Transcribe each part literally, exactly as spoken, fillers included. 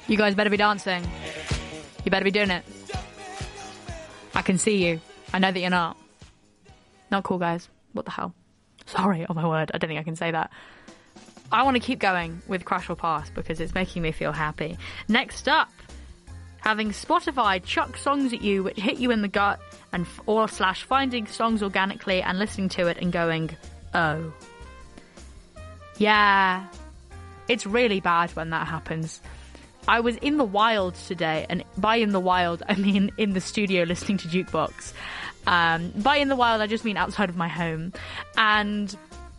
You guys better be dancing. You better be doing it. I can see you. I know that you're not. Not cool, guys. What the hell? Sorry, oh my word. I don't think I can say that. I want to keep going with Crash or Pass because it's making me feel happy. Next up, having Spotify chuck songs at you which hit you in the gut, and or slash finding songs organically and listening to it and going, oh. Yeah. It's really bad when that happens. I was in the wild today, and by in the wild, I mean in the studio listening to Jukebox. Um, by in the wild, I just mean outside of my home. And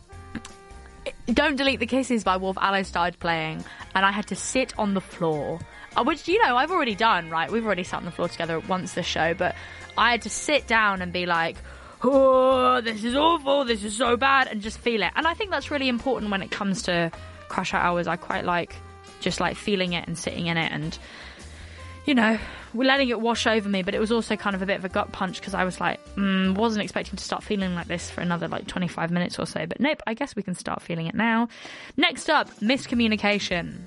Don't Delete the Kisses by Wolf Aloe started playing, and I had to sit on the floor, which, you know, I've already done, right? We've already sat on the floor together once this show, but I had to sit down and be like, oh, this is awful, this is so bad, and just feel it. And I think that's really important when it comes to Crash Out Hours. I quite like just like feeling it and sitting in it and, you know, we're letting it wash over me. But it was also kind of a bit of a gut punch because I was like, mm, wasn't expecting to start feeling like this for another like twenty-five minutes or so. But nope, I guess we can start feeling it now. Next up, miscommunication,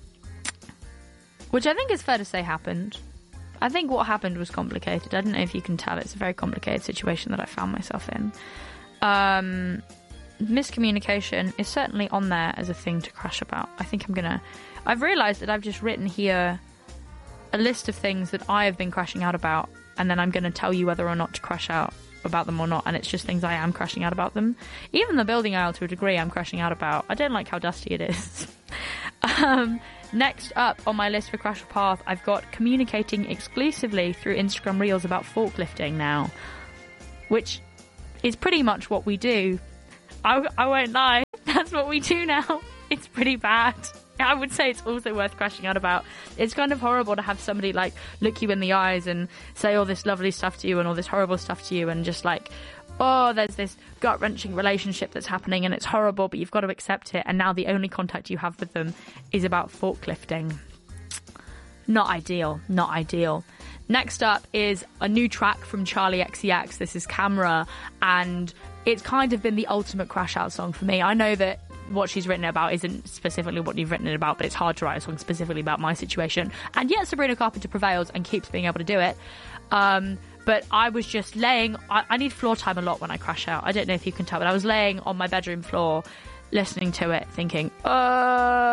which I think is fair to say happened. I think what happened was complicated. I don't know if you can tell. It's a very complicated situation that I found myself in. Um, miscommunication is certainly on there as a thing to crash about. I think I'm gonna... I've realised that I've just written here a list of things that I have been crashing out about, and then I'm going to tell you whether or not to crash out about them or not, and it's just things I am crashing out about them. Even the building aisle, to a degree, I'm crashing out about. I don't like how dusty it is. um, next up on my list for Crash or Path, I've got communicating exclusively through Instagram Reels about forklifting now, which is pretty much what we do. I, I won't lie, that's what we do now. It's pretty bad. I would say it's also worth crashing out about. It's kind of horrible to have somebody like look you in the eyes and say all this lovely stuff to you and all this horrible stuff to you, and just like, oh, there's this gut-wrenching relationship that's happening and it's horrible, but you've got to accept it, and now the only contact you have with them is about forklifting. Not ideal. Not ideal. Next up is a new track from Charlie X C X. This is Camera, and it's kind of been the ultimate crash out song for me. I know that what she's written about isn't specifically what you've written it about, but it's hard to write a song specifically about my situation. And yet Sabrina Carpenter prevails and keeps being able to do it. Um, but I was just laying... I, I need floor time a lot when I crash out. I don't know if you can tell, but I was laying on my bedroom floor listening to it thinking, uh...